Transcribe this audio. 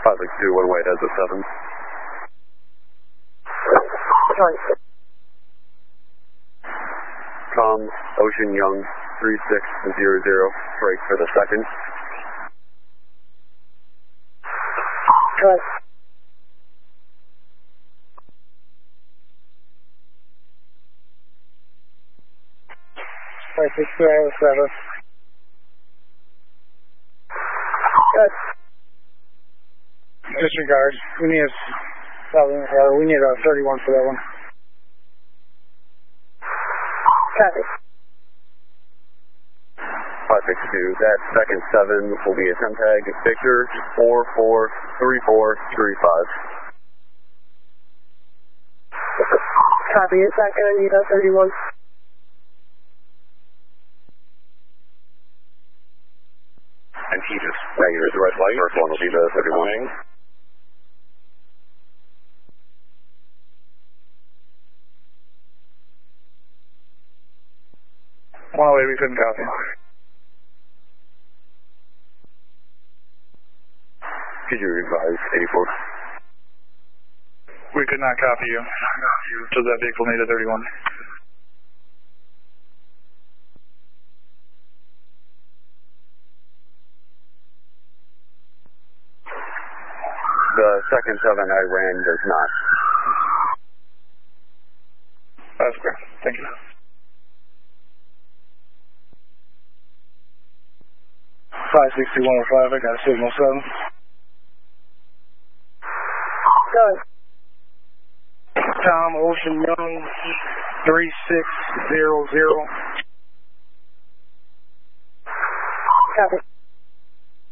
562, one way heads at 7. Sorry. Comms, Ocean Young, 3600, break for the second. Good. Right, 627. Good. Disregard. We need a 31 for that one. Copy. 562, that second 7 will be a 10 tag, Victor 443435. Copy, is that going to need a 31? And he just negative the red light. First one will be the 31. One away, we couldn't copy. Could you revise 84? We could not copy you. So that vehicle needed 31. The second 7 I ran does not. That's great. Thank you. 56105, I got signal 7. Good. Tom Ocean Young, 3600. Copy.